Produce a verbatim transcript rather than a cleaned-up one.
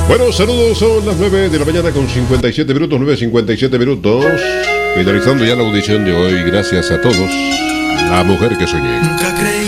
Bueno, saludos, son las nueve de la mañana con cincuenta y siete minutos, nueve cincuenta y siete minutos. Finalizando ya la audición de hoy, gracias a todos. La mujer que soñé. Nunca creí